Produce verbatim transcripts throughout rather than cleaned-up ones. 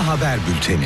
Ana Haber Bülteni.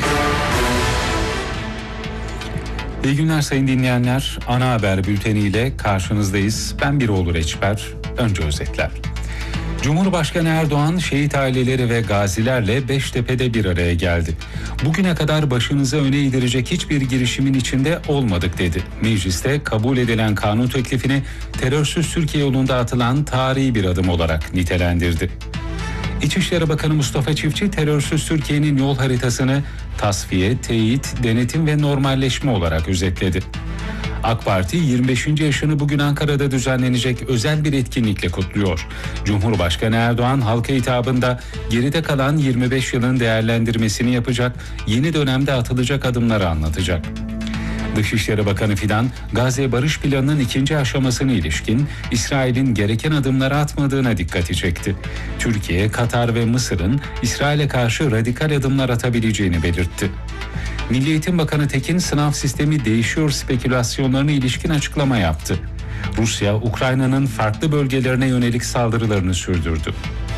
İyi günler sayın dinleyenler. Ana Haber Bülteni ile karşınızdayız. Ben Biroğlu Reçber. Önce özetler. Cumhurbaşkanı Erdoğan şehit aileleri ve gazilerle Beştepe'de bir araya geldi. Bugüne kadar başınıza öne eğdirecek hiçbir girişimin içinde olmadık dedi. Mecliste kabul edilen kanun teklifini terörsüz Türkiye yolunda atılan tarihi bir adım olarak nitelendirdi. İçişleri Bakanı Mustafa Çiftçi terörsüz Türkiye'nin yol haritasını tasfiye, teyit, denetim ve normalleşme olarak özetledi. AK Parti yirmi beşinci yaşını bugün Ankara'da düzenlenecek özel bir etkinlikle kutluyor. Cumhurbaşkanı Erdoğan halka hitabında geride kalan yirmi beş yılın değerlendirmesini yapacak, yeni dönemde atılacak adımları anlatacak. Dışişleri Bakanı Fidan, Gazze Barış Planı'nın ikinci aşamasına ilişkin İsrail'in gereken adımları atmadığına dikkati çekti. Türkiye, Katar ve Mısır'ın İsrail'e karşı radikal adımlar atabileceğini belirtti. Milli Eğitim Bakanı Tekin, sınav sistemi değişiyor spekülasyonlarına ilişkin açıklama yaptı. Rusya, Ukrayna'nın farklı bölgelerine yönelik saldırılarını sürdürdü.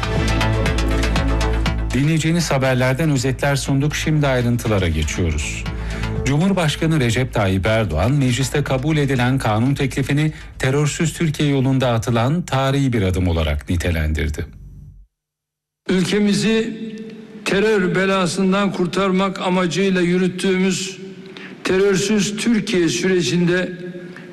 Dinleyeceğiniz haberlerden özetler sunduk, şimdi ayrıntılara geçiyoruz. Cumhurbaşkanı Recep Tayyip Erdoğan, mecliste kabul edilen kanun teklifini terörsüz Türkiye yolunda atılan tarihi bir adım olarak nitelendirdi. Ülkemizi terör belasından kurtarmak amacıyla yürüttüğümüz terörsüz Türkiye sürecinde